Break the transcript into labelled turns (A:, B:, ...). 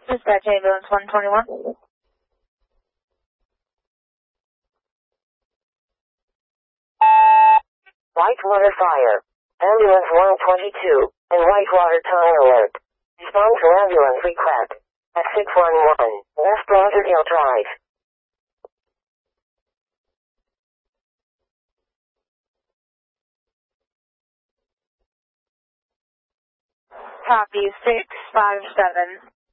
A: Dispatch ambulance 121.
B: Whitewater Fire. Ambulance 122, and Whitewater Tunnel Alert. Respond to ambulance request. At 611, West Lauderdale Drive.
A: Copy 657.